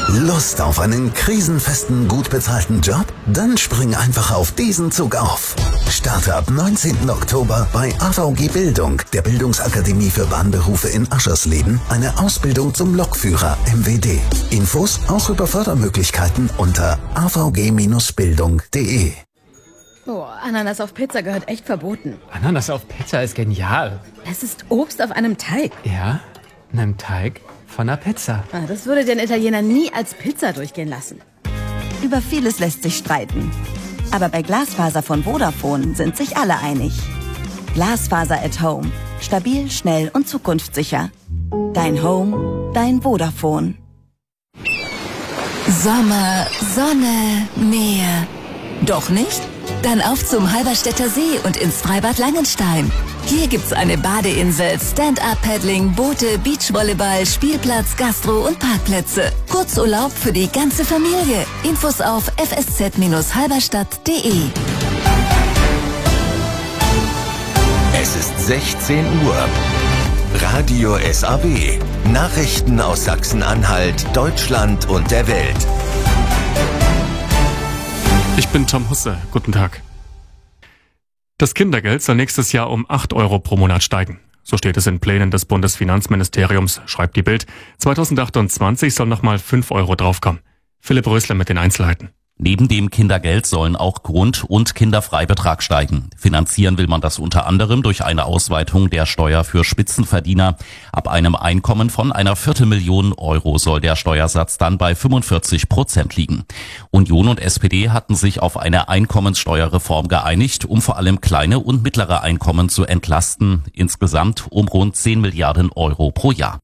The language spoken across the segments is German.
Lust auf einen krisenfesten, gut bezahlten Job? Dann spring einfach auf diesen Zug auf. Starte ab 19. Oktober bei AVG Bildung, der Bildungsakademie für Bahnberufe in Aschersleben, eine Ausbildung zum Lokführer MWD. Infos auch über Fördermöglichkeiten unter avg-bildung.de. Oh, Ananas auf Pizza gehört echt verboten. Ananas auf Pizza ist genial. Es ist Obst auf einem Teig. Ja, einem Teig von einer Pizza. Das würde den Italiener nie als Pizza durchgehen lassen. Über vieles lässt sich streiten. Aber bei Glasfaser von Vodafone sind sich alle einig. Glasfaser at Home. Stabil, schnell und zukunftssicher. Dein Home, dein Vodafone. Sommer, Sonne, Meer. Doch nicht? Dann auf zum Halberstädter See und ins Freibad Langenstein. Hier gibt's eine Badeinsel, Stand-Up-Paddling, Boote, Beachvolleyball, Spielplatz, Gastro und Parkplätze. Kurzurlaub für die ganze Familie. Infos auf fsz-halberstadt.de. Es ist 16 Uhr. Radio SAW. Nachrichten aus Sachsen-Anhalt, Deutschland und der Welt. Ich bin Tom Husse. Guten Tag. Das Kindergeld soll nächstes Jahr um 8 Euro pro Monat steigen. So steht es in Plänen des Bundesfinanzministeriums, schreibt die Bild. 2028 soll nochmal 5 Euro draufkommen. Philipp Rösler mit den Einzelheiten. Neben dem Kindergeld sollen auch Grund- und Kinderfreibetrag steigen. Finanzieren will man das unter anderem durch eine Ausweitung der Steuer für Spitzenverdiener. Ab einem Einkommen von einer Viertelmillion Euro soll der Steuersatz dann bei 45% liegen. Union und SPD hatten sich auf eine Einkommenssteuerreform geeinigt, um vor allem kleine und mittlere Einkommen zu entlasten. Insgesamt um rund 10 Milliarden Euro pro Jahr.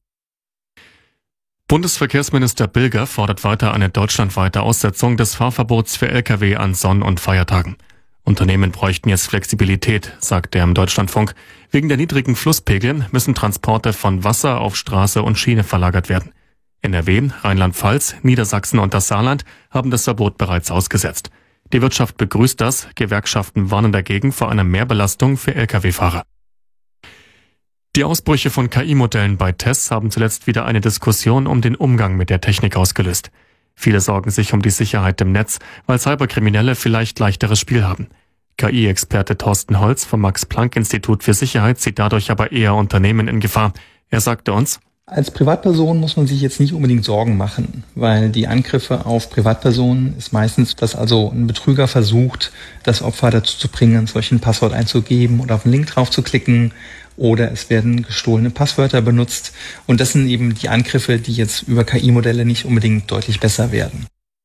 Bundesverkehrsminister Bilger fordert weiter eine deutschlandweite Aussetzung des Fahrverbots für Lkw an Sonn- und Feiertagen. Unternehmen bräuchten jetzt Flexibilität, sagt er im Deutschlandfunk. Wegen der niedrigen Flusspegel müssen Transporte von Wasser auf Straße und Schiene verlagert werden. NRW, Rheinland-Pfalz, Niedersachsen und das Saarland haben das Verbot bereits ausgesetzt. Die Wirtschaft begrüßt das, Gewerkschaften warnen dagegen vor einer Mehrbelastung für Lkw-Fahrer. Die Ausbrüche von KI-Modellen bei Tests haben zuletzt wieder eine Diskussion um den Umgang mit der Technik ausgelöst. Viele sorgen sich um die Sicherheit im Netz, weil Cyberkriminelle vielleicht leichteres Spiel haben. KI-Experte Thorsten Holz vom Max-Planck-Institut für Sicherheit sieht dadurch aber eher Unternehmen in Gefahr. Er sagte uns: Als Privatperson muss man sich jetzt nicht unbedingt Sorgen machen, weil die Angriffe auf Privatpersonen ist meistens, dass also ein Betrüger versucht, das Opfer dazu zu bringen, solch ein Passwort einzugeben oder auf einen Link drauf zu klicken, oder es werden gestohlene Passwörter benutzt. Und das sind eben die Angriffe, die jetzt über KI-Modelle nicht unbedingt deutlich besser werden.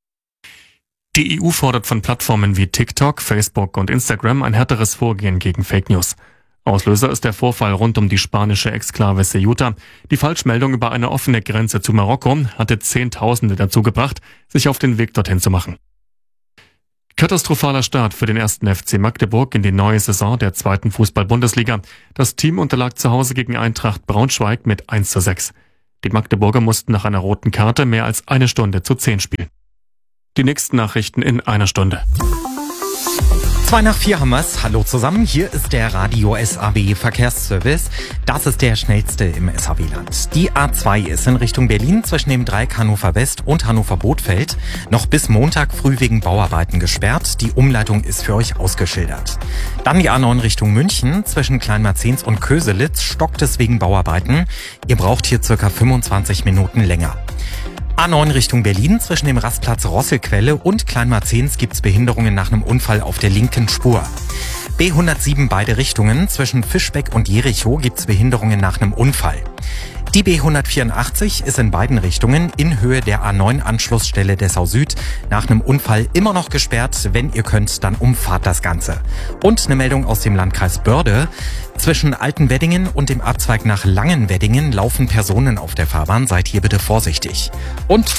Die EU fordert von Plattformen wie TikTok, Facebook und Instagram ein härteres Vorgehen gegen Fake News. Auslöser ist der Vorfall rund um die spanische Exklave Ceuta. Die Falschmeldung über eine offene Grenze zu Marokko hatte Zehntausende dazu gebracht, sich auf den Weg dorthin zu machen. Katastrophaler Start für den 1. FC Magdeburg in die neue Saison der 2. Fußball-Bundesliga. Das Team unterlag zu Hause gegen Eintracht Braunschweig mit 1:6. Die Magdeburger mussten nach einer roten Karte mehr als eine Stunde zu 10 spielen. Die nächsten Nachrichten in einer Stunde. 3:04 haben wir's. Hallo zusammen, hier ist der Radio SAW Verkehrsservice. Das ist der schnellste im SAW-Land. Die A2 ist in Richtung Berlin zwischen dem Dreieck Hannover West und Hannover Bothfeld noch bis Montag früh wegen Bauarbeiten gesperrt. Die Umleitung ist für euch ausgeschildert. Dann die A9 Richtung München zwischen Kleinmarzens und Köselitz stockt es wegen Bauarbeiten. Ihr braucht hier circa 25 Minuten länger. A9 Richtung Berlin zwischen dem Rastplatz Rosselquelle und Kleinmarzens gibt's Behinderungen nach einem Unfall auf der linken Spur. B107 beide Richtungen zwischen Fischbeck und Jerichow gibt's Behinderungen nach einem Unfall. Die B184 ist in beiden Richtungen in Höhe der A9-Anschlussstelle Dessau Süd nach einem Unfall immer noch gesperrt. Wenn ihr könnt, dann umfahrt das Ganze. Und eine Meldung aus dem Landkreis Börde. Zwischen Altenweddingen und dem Abzweig nach Langenweddingen laufen Personen auf der Fahrbahn. Seid hier bitte vorsichtig. Und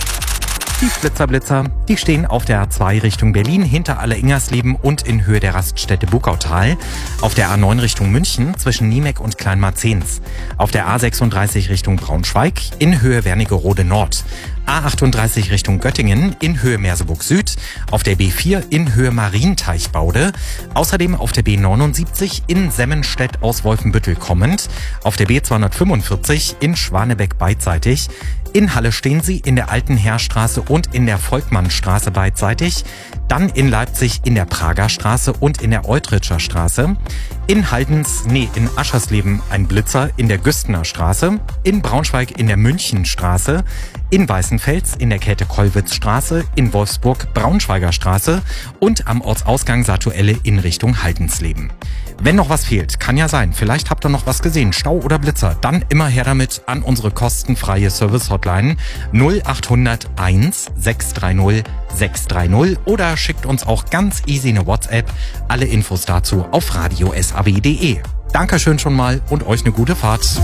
die Flitzer, die stehen auf der A2 Richtung Berlin hinter Alleingersleben und in Höhe der Raststätte Buckautal. Auf der A9 Richtung München zwischen Niemeck und Kleinmarzens. Auf der A36 Richtung Braunschweig in Höhe Wernigerode Nord. A38 Richtung Göttingen in Höhe Merseburg Süd, auf der B4 in Höhe Marienteichbaude, außerdem auf der B79 in Semmenstedt aus Wolfenbüttel kommend, auf der B245 in Schwanebeck beidseitig, In Halle stehen sie in der Alten Heerstraße und in der Volkmannstraße beidseitig. Dann in Leipzig in der Prager Straße und in der Eutritscher Straße. In Aschersleben ein Blitzer in der Güstener Straße. In Braunschweig in der Münchenstraße. In Weißenfels in der Käthe-Kollwitz-Straße. In Wolfsburg Braunschweiger Straße. Und am Ortsausgang Satuelle in Richtung Haldensleben. Wenn noch was fehlt, kann ja sein, vielleicht habt ihr noch was gesehen, Stau oder Blitzer, dann immer her damit an unsere kostenfreie Service-Hotline 0800 1 630 630 oder schickt uns auch ganz easy eine WhatsApp. Alle Infos dazu auf radiosab.de. Dankeschön schon mal und euch eine gute Fahrt.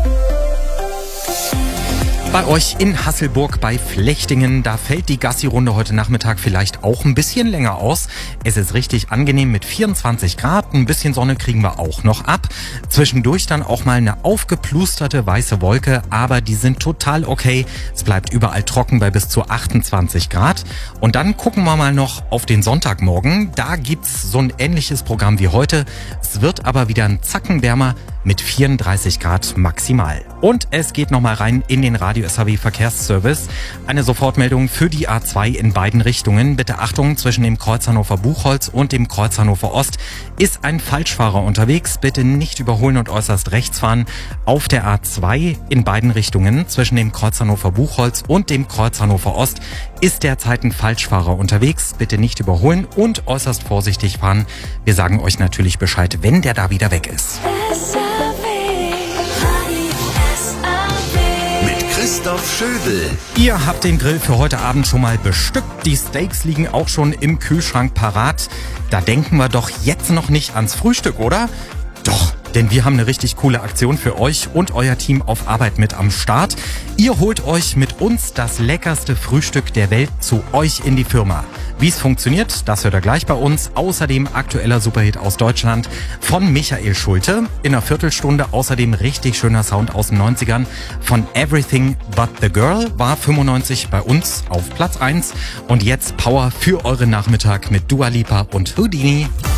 Bei euch in Hasselburg bei Flechtingen, da fällt die Gassi-Runde heute Nachmittag vielleicht auch ein bisschen länger aus. Es ist richtig angenehm mit 24 Grad, ein bisschen Sonne kriegen wir auch noch ab. Zwischendurch dann auch mal eine aufgeplusterte weiße Wolke, aber die sind total okay. Es bleibt überall trocken bei bis zu 28 Grad. Und dann gucken wir mal noch auf den Sonntagmorgen. Da gibt's so ein ähnliches Programm wie heute. Es wird aber wieder ein Zacken wärmer mit 34 Grad maximal. Und es geht nochmal rein in den Radio SAW Verkehrsservice. Eine Sofortmeldung für die A2 in beiden Richtungen. Bitte Achtung, zwischen dem Kreuz Hannover-Buchholz und dem Kreuz Hannover-Ost ist ein Falschfahrer unterwegs. Bitte nicht überholen und äußerst rechts fahren. Auf der A2 in beiden Richtungen zwischen dem Kreuz Hannover-Buchholz und dem Kreuz Hannover-Ost ist derzeit ein Falschfahrer unterwegs. Bitte nicht überholen und äußerst vorsichtig fahren. Wir sagen euch natürlich Bescheid, wenn der da wieder weg ist. Christoph Schöbel. Ihr habt den Grill für heute Abend schon mal bestückt. Die Steaks liegen auch schon im Kühlschrank parat. Da denken wir doch jetzt noch nicht ans Frühstück, oder? Doch, denn wir haben eine richtig coole Aktion für euch und euer Team auf Arbeit mit am Start. Ihr holt euch mit uns das leckerste Frühstück der Welt zu euch in die Firma. Wie es funktioniert, das hört ihr gleich bei uns. Außerdem aktueller Superhit aus Deutschland von Michael Schulte. In einer Viertelstunde außerdem richtig schöner Sound aus den 90ern von Everything But The Girl. War 95 bei uns auf Platz 1. Und jetzt Power für euren Nachmittag mit Dua Lipa und Houdini.